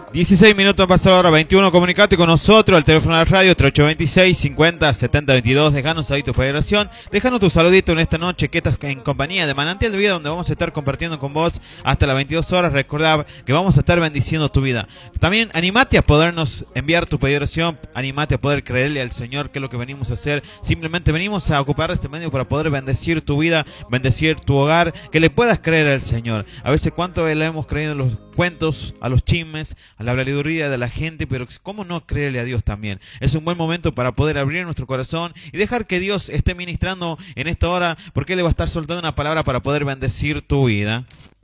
16 minutos pasó la hora 21. Comunicate con nosotros al teléfono de la radio 3826 50 70 22. Dejanos ahí tu federación. Déjanos tu saludito en esta noche que estás en compañía de Manantial de Vida, donde vamos a estar compartiendo con vos hasta las 22 horas. Recordá que vamos a estar bendiciendo tu vida. También animate a podernos enviar tu federación. Animate a poder creerle al Señor, que es lo que venimos a hacer. Simplemente venimos a ocupar este medio para poder bendecir tu vida, bendecir tu hogar, que le puedas creer al Señor. A veces cuánto le hemos creído en los cuentos, a los chismes, a la habladuría de la gente, pero ¿cómo no creerle a Dios también? Es un buen momento para poder abrir nuestro corazón y dejar que Dios esté ministrando en esta hora, porque Él le va a estar soltando una palabra para poder bendecir tu vida.